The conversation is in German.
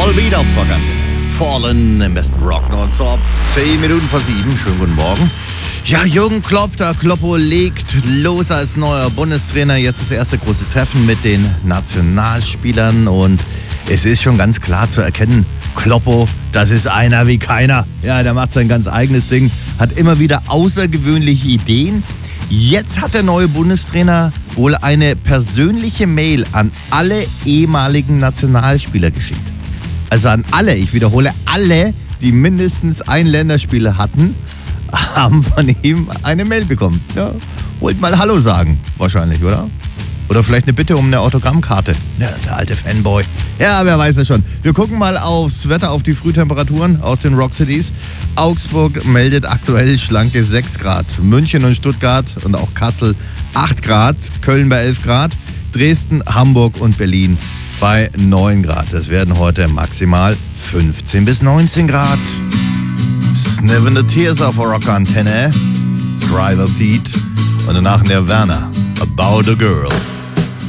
Vollbeat auf Rockantenne. Fallen im besten Rock nonstop. 10 Minuten vor 7. Schönen guten Morgen. Ja, Jürgen Klopp, der Kloppo legt los als neuer Bundestrainer. Jetzt das erste große Treffen mit den Nationalspielern. Und es ist schon ganz klar zu erkennen, Kloppo, das ist einer wie keiner. Ja, der macht sein ganz eigenes Ding, hat immer wieder außergewöhnliche Ideen. Jetzt hat der neue Bundestrainer wohl eine persönliche Mail an alle ehemaligen Nationalspieler geschickt. Also an alle, ich wiederhole, alle, die mindestens ein Länderspiel hatten, haben von ihm eine Mail bekommen. Ja, wollt mal Hallo sagen, wahrscheinlich, oder? Oder vielleicht eine Bitte um eine Autogrammkarte. Ja, der alte Fanboy. Ja, wer weiß es schon. Wir gucken mal aufs Wetter, auf die Frühtemperaturen aus den Rock Cities. Augsburg meldet aktuell schlanke 6 Grad. München und Stuttgart und auch Kassel 8 Grad. Köln bei 11 Grad. Dresden, Hamburg und Berlin bei 9 Grad. Das werden heute maximal 15 bis 19 Grad. Sniffin' the Tears auf der Rockantenne. Driver Seat. Und danach Nirvana. About a Girl.